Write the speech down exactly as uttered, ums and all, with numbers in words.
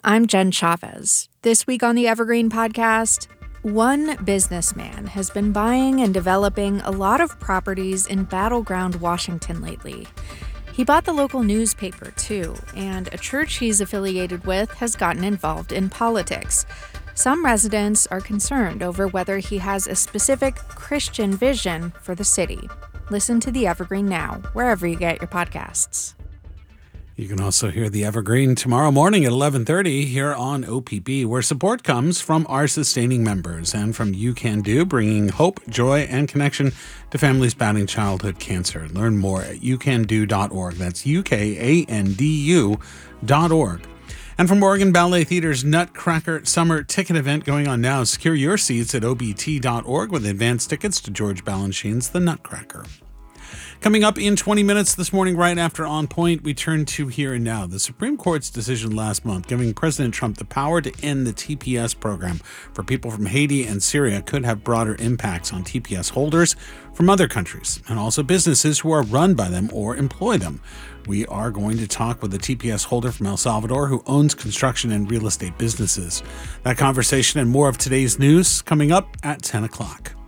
I'm Jen Chavez. This week on the Evergreen Podcast, one businessman has been buying and developing a lot of properties in battleground Washington lately. He bought the local newspaper, too, and a church he's affiliated with has gotten involved in politics. Some residents are concerned over whether he has a specific Christian vision for the city. Listen to the Evergreen now, wherever you get your podcasts. You can also hear the Evergreen tomorrow morning at eleven thirty here on O P B, where support comes from our sustaining members and from You Can Do, bringing hope, joy, and connection to families battling childhood cancer. Learn more at you can do dot org. That's U K A N D U dot org. And from Oregon Ballet Theater's Nutcracker Summer Ticket Event going on now, secure your seats at O B T dot org with advance tickets to George Balanchine's The Nutcracker. Coming up in twenty minutes this morning, right after On Point, we turn to Here and Now. The Supreme Court's decision last month giving President Trump the power to end the T P S program for people from Haiti and Syria could have broader impacts on T P S holders from other countries and also businesses who are run by them or employ them. We are going to talk with a T P S holder from El Salvador who owns construction and real estate businesses. That conversation and more of today's news coming up at ten o'clock.